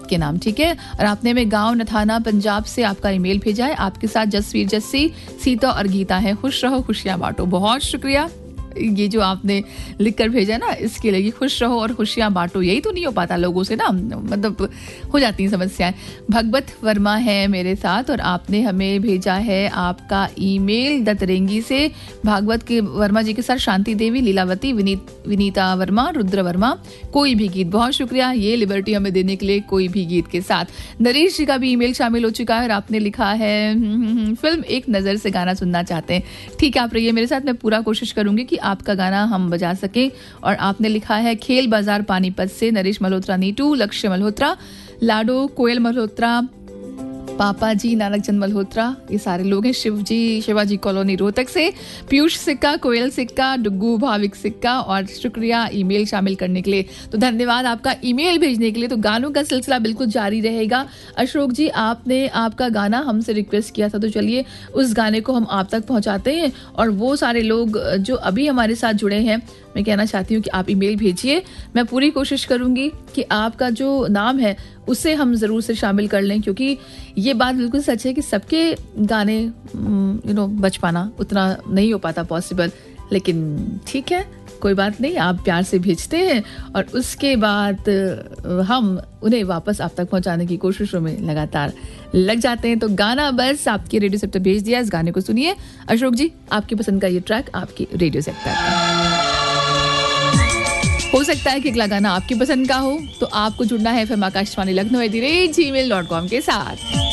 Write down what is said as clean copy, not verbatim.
के नाम, ठीक है। और आपने हमें गांव नथाना पंजाब से आपका ईमेल भेजा है। आपके साथ जसवीर, जस्सी, सीता और गीता है। खुश रहो, खुशियां बांटो। बहुत शुक्रिया ये जो आपने लिखकर भेजा ना, इसके लिए खुश रहो और खुशियां बांटो। यही तो नहीं हो पाता लोगों से ना, मतलब हो जाती हैं समस्याएं। भगवत वर्मा है मेरे साथ और आपने हमें भेजा है आपका ईमेल दतरेंगी से। भागवत के वर्मा जी के साथ शांति देवी, लीलावती, विनीता वर्मा, रुद्र वर्मा। कोई भी गीत, बहुत शुक्रिया ये लिबर्टी हमें देने के लिए, कोई भी गीत के साथ। नरेश जी का भी ईमेल शामिल हो चुका है और आपने लिखा है फिल्म एक नज़र से गाना सुनना चाहते हैं। ठीक है, आप रहिए मेरे साथ, मैं पूरा कोशिश करूंगी कि आपका गाना हम बजा सकें। और आपने लिखा है खेल बाजार पानीपत से नरेश मल्होत्रा, नीटू, लक्ष्य मल्होत्रा, लाडो, कोयल मल्होत्रा, पापा जी, नानक चंद मल्होत्रा, ये सारे लोग हैं। शिवाजी कॉलोनी रोहतक से पीयूष सिक्का, कोयल सिक्का, डुग्गू, भाविक सिक्का। और शुक्रिया ईमेल शामिल करने के लिए। तो धन्यवाद आपका ईमेल भेजने के लिए। तो गानों का सिलसिला बिल्कुल जारी रहेगा। अशोक जी, आपने आपका गाना हमसे रिक्वेस्ट किया था, तो चलिए उस गाने को हम आप तक पहुंचाते हैं। और वो सारे लोग जो अभी हमारे साथ जुड़े हैं, मैं कहना चाहती हूँ कि आप ईमेल भेजिए। मैं पूरी कोशिश करूंगी कि आपका जो नाम है उसे हम ज़रूर से शामिल कर लें, क्योंकि ये बात बिल्कुल सच है कि सबके गाने बच पाना उतना नहीं हो पाता पॉसिबल। लेकिन ठीक है, कोई बात नहीं, आप प्यार से भेजते हैं और उसके बाद हम उन्हें वापस आप तक पहुंचाने की कोशिशों में लगातार लग जाते हैं। तो गाना बस आपके रेडियो सेट पर भेज दिया, इस गाने को सुनिए। अशोक जी, आपकी पसंद का ये ट्रैक आपकी रेडियो सेट पर। हो सकता है कि अगला गाना आपकी पसंद का हो, तो आपको जुड़ना है FM आकाशवाणी लखनऊ @gmail.com के साथ।